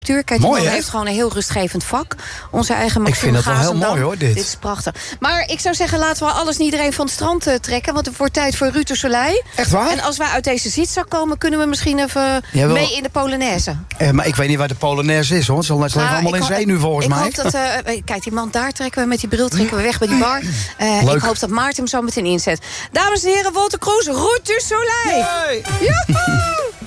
Kijk, die Mooi, man hè? heeft gewoon een heel rustgevend vak. Onze eigen Ik vind Maxime dat wel heel Gazendam. mooi, hoor, dit. Is prachtig. Maar ik zou zeggen, laten we alles en iedereen van het strand trekken. Want het wordt tijd voor Ruud de Soleil. Echt waar? En als wij uit deze zitzak komen, kunnen we misschien even Jawel. mee in de Polonaise. Maar ik weet niet waar de Polonaise is, hoor. Het zal net Nou, allemaal in zee nu, volgens mij. Ik hoop dat... kijk, die man daar trekken we met die bril trekken we weg bij die bar. Leuk. Ik hoop dat Maarten hem zo meteen inzet. Dames en heren, Wolter Kroes, Ruud de Soleil. Joehoe!